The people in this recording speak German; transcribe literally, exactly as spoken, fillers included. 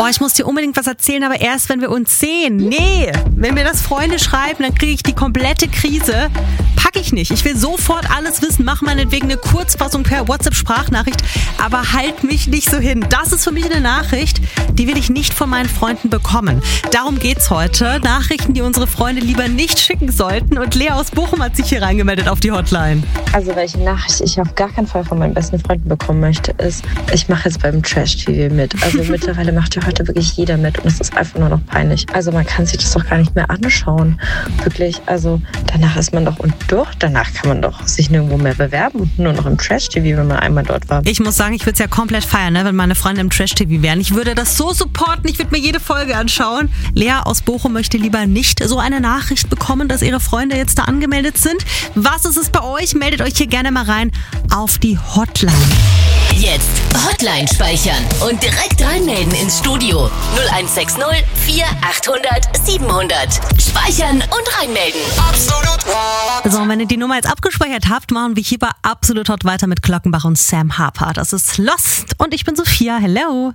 Oh, ich muss dir unbedingt was erzählen, aber erst, wenn wir uns sehen. Nee, wenn mir das Freunde schreiben, dann kriege ich die komplette Krise. Pack ich nicht. Ich will sofort alles wissen. Mach meinetwegen eine Kurzfassung per WhatsApp-Sprachnachricht, aber halt mich nicht so hin. Das ist für mich eine Nachricht, die will ich nicht von meinen Freunden bekommen. Darum geht's heute. Nachrichten, die unsere Freunde lieber nicht schicken sollten. Und Lea aus Bochum hat sich hier reingemeldet auf die Hotline. Also welche Nachricht ich auf gar keinen Fall von meinen besten Freunden bekommen möchte, ist, ich mache jetzt beim Trash-T V mit. Also mittlerweile macht ja heute wirklich jeder mit und es ist einfach nur noch peinlich. Also man kann sich das doch gar nicht mehr anschauen. Wirklich, also danach ist man doch und durch. Danach kann man doch sich nirgendwo mehr bewerben. Nur noch im Trash-T V, wenn man einmal dort war. Ich muss sagen, ich würde es ja komplett feiern, ne, wenn meine Freunde im Trash-T V wären. Ich würde das so supporten, ich würde mir jede Folge anschauen. Lea aus Bochum möchte lieber nicht so eine Nachricht bekommen, dass ihre Freunde jetzt da angemeldet sind. Was ist es bei euch? Meldet euch hier gerne mal rein auf die Hotline. Jetzt Hotline speichern und direkt reinmelden ins Studio. null eins sechs null vier achthundert siebenhundert. Speichern und reinmelden. Absolut Hot. So, und wenn ihr die Nummer jetzt abgespeichert habt, machen wir hier bei Absolut Hot weiter mit Glockenbach und Sam Harper. Das ist Lost und ich bin Sophia. Hello.